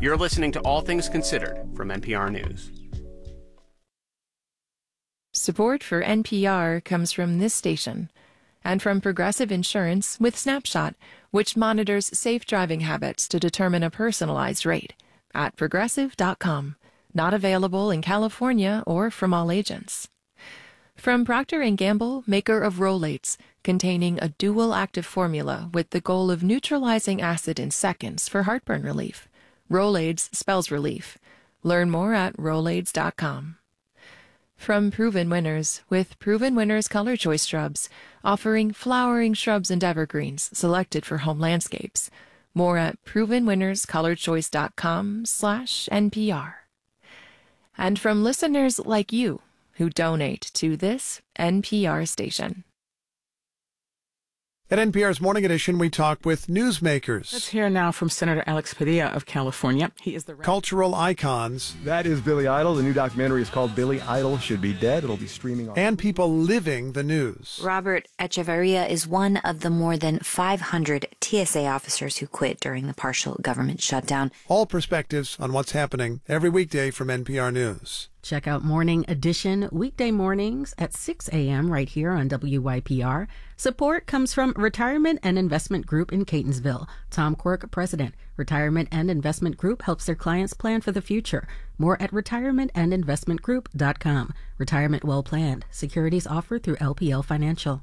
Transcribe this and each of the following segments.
You're listening to All Things Considered from NPR News. Support for NPR comes from this station and from Progressive Insurance with Snapshot, which monitors safe driving habits to determine a personalized rate at progressive.com. Not available in California or from all agents. From Procter & Gamble, maker of Rolaids, containing a dual active formula with the goal of neutralizing acid in seconds for heartburn relief. Rolaids spells relief. Learn more at Rolaids.com. From Proven Winners, with Proven Winners Color Choice Shrubs, offering flowering shrubs and evergreens selected for home landscapes. More at provenwinnerscolorchoice.com/NPR. And from listeners like you who donate to this NPR station. At NPR's Morning Edition, we talk with newsmakers. Let's hear now from Senator Alex Padilla of California. He is the cultural icons. That is Billy Idol. The new documentary is called Billy Idol Should Be Dead. It'll be streaming on. And people living the news. Robert Echeverria is one of the more than 500 TSA officers who quit during the partial government shutdown. All perspectives on what's happening every weekday from NPR News. Check out Morning Edition weekday mornings at 6 a.m. right here on WYPR. Support comes from Retirement and Investment Group in Catonsville. Tom Quirk, president. Retirement and Investment Group helps their clients plan for the future. More at retirementandinvestmentgroup.com. Retirement well planned. Securities offered through LPL Financial.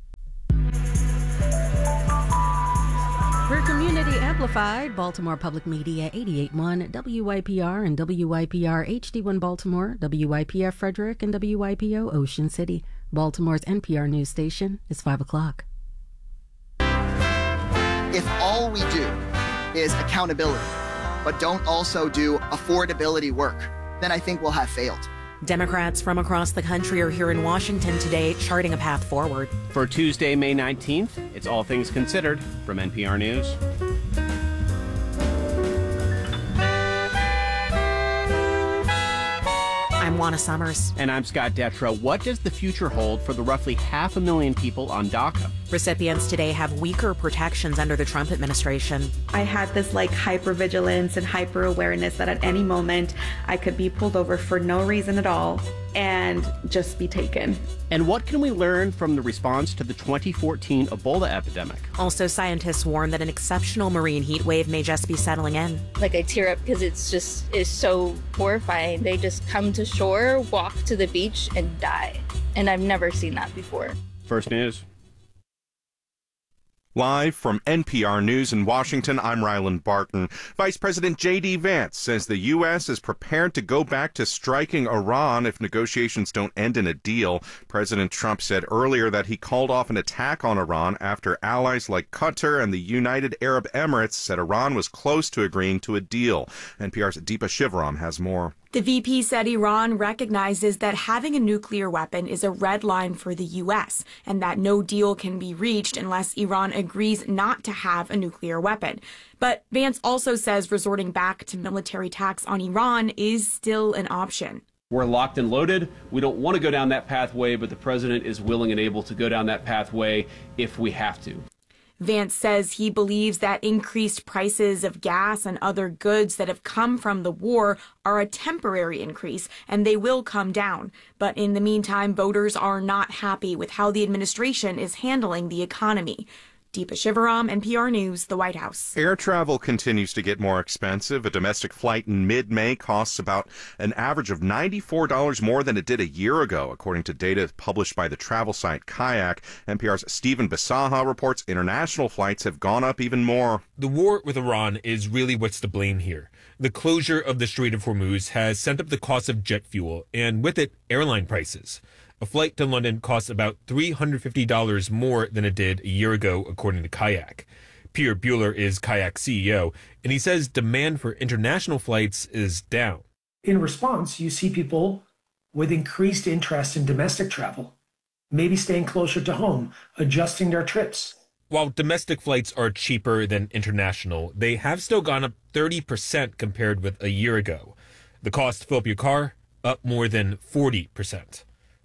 We're community amplified. Baltimore Public Media 88.1 WYPR and WYPR HD1 Baltimore, WYPR Frederick, and WYPO Ocean City. Baltimore's NPR news station is 5 o'clock. If all we do is accountability, but don't also do affordability work, then I think we'll have failed. Democrats from across the country are here in Washington today charting a path forward. For Tuesday, May 19th, it's All Things Considered from NPR News. I'm Juana Summers. And I'm Scott Detrow. What does the future hold for the roughly 500,000 people on DACA? Recipients today have weaker protections under the Trump administration. I had this hypervigilance and hyper awareness that at any moment I could be pulled over for no reason at all and just be taken. And what can we learn from the response to the 2014 Ebola epidemic? Also, scientists warn that an exceptional marine heat wave may just be settling in. I tear up because it's so horrifying. They just come to shore, walk to the beach, and die. And I've never seen that before. First News. Live from NPR News in Washington, I'm Ryland Barton. Vice President J.D. Vance says the U.S. is prepared to go back to striking Iran if negotiations don't end in a deal. President Trump said earlier that he called off an attack on Iran after allies like Qatar and the United Arab Emirates said Iran was close to agreeing to a deal. NPR's Deepa Shivaram has more. The VP said Iran recognizes that having a nuclear weapon is a red line for the U.S. and that no deal can be reached unless Iran agrees not to have a nuclear weapon. But Vance also says resorting back to military attacks on Iran is still an option. We're locked and loaded. We don't want to go down that pathway, but the president is willing and able to go down that pathway if we have to. Vance says he believes that increased prices of gas and other goods that have come from the war are a temporary increase, and they will come down. But in the meantime, voters are not happy with how the administration is handling the economy. Deepa Shivaram, NPR News, the White House. Air travel continues to get more expensive. A domestic flight in mid-May costs about an average of $94 more than it did a year ago, according to data published by the travel site Kayak. NPR's Stephen Bisaha reports international flights have gone up even more. The war with Iran is really what's to blame here. The closure of the Strait of Hormuz has sent up the cost of jet fuel, and with it, airline prices. A flight to London costs about $350 more than it did a year ago, according to Kayak. Pierre Bueller is Kayak's CEO, and he says demand for international flights is down. In response, you see people with increased interest in domestic travel, maybe staying closer to home, adjusting their trips. While domestic flights are cheaper than international, they have still gone up 30% compared with a year ago. The cost to fill up your car, up more than 40%.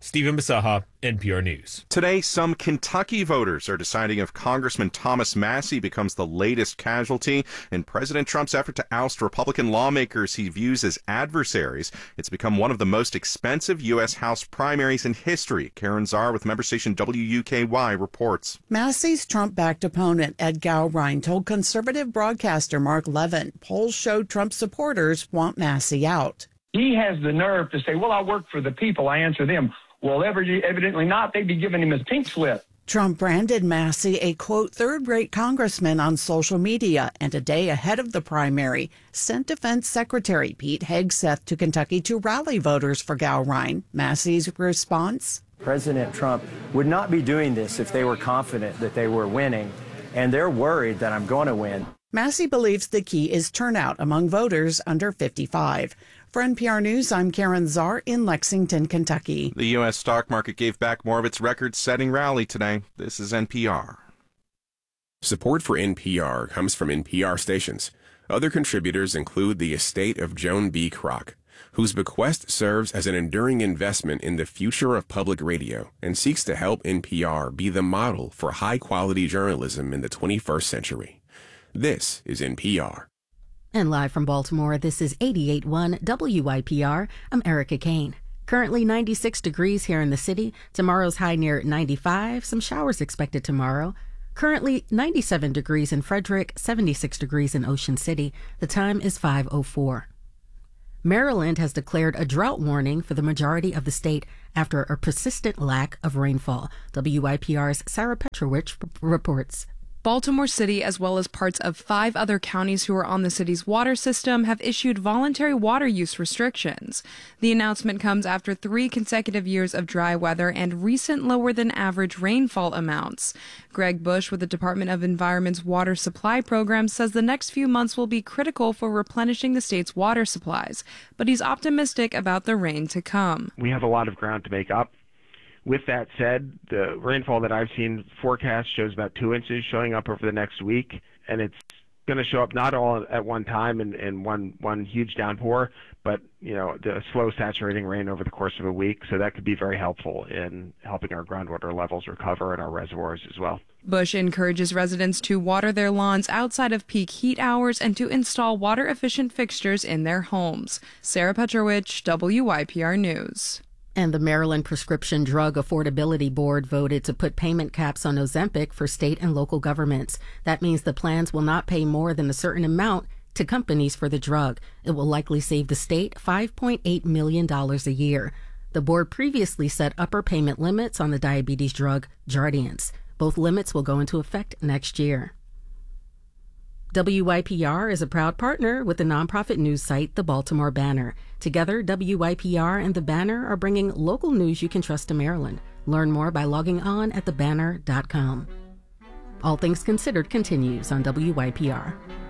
Stephen Masaha, NPR News. Today, some Kentucky voters are deciding if Congressman Thomas Massie becomes the latest casualty in President Trump's effort to oust Republican lawmakers he views as adversaries. It's become one of the most expensive U.S. House primaries in history. Karen Czar with member station WUKY reports. Massie's Trump-backed opponent, Ed Gowrine, told conservative broadcaster Mark Levin polls showed Trump supporters want Massie out. He has the nerve to say, well, I work for the people, I answer them. Well, evidently not. They'd be giving him his pink slip. Trump branded Massie a, quote, third-rate congressman on social media, and a day ahead of the primary, sent Defense Secretary Pete Hegseth to Kentucky to rally voters for Gowrine. Massie's response? President Trump would not be doing this if they were confident that they were winning, and they're worried that I'm going to win. Massie believes the key is turnout among voters under 55. For NPR News, I'm Karen Czar in Lexington, Kentucky. The U.S. stock market gave back more of its record-setting rally today. This is NPR. Support for NPR comes from NPR stations. Other contributors include the estate of Joan B. Kroc, whose bequest serves as an enduring investment in the future of public radio and seeks to help NPR be the model for high-quality journalism in the 21st century. This is NPR. And live from Baltimore, this is 88.1 WYPR. I'm Erica Kane. Currently 96 degrees here in the city. Tomorrow's high near 95. Some showers expected tomorrow. Currently 97 degrees in Frederick, 76 degrees in Ocean City. The time is 5:04. Maryland has declared a drought warning for the majority of the state after a persistent lack of rainfall. WYPR's Sarah Petrovich reports. Baltimore City, as well as parts of 5 other counties who are on the city's water system, have issued voluntary water use restrictions. The announcement comes after 3 consecutive years of dry weather and recent lower-than-average rainfall amounts. Greg Bush with the Department of Environment's Water Supply Program says the next few months will be critical for replenishing the state's water supplies, but he's optimistic about the rain to come. We have a lot of ground to make up. With that said, the rainfall that I've seen forecast shows about 2 inches showing up over the next week, and it's going to show up not all at one time in one huge downpour, but the slow saturating rain over the course of a week. So that could be very helpful in helping our groundwater levels recover and our reservoirs as well. Bush encourages residents to water their lawns outside of peak heat hours and to install water-efficient fixtures in their homes. Sarah Petrovich, WYPR News. And the Maryland Prescription Drug Affordability Board voted to put payment caps on Ozempic for state and local governments. That means the plans will not pay more than a certain amount to companies for the drug. It will likely save the state $5.8 million a year. The board previously set upper payment limits on the diabetes drug Jardiance. Both limits will go into effect next year. WYPR is a proud partner with the nonprofit news site The Baltimore Banner. Together, WYPR and The Banner are bringing local news you can trust to Maryland. Learn more by logging on at thebanner.com. All Things Considered continues on WYPR.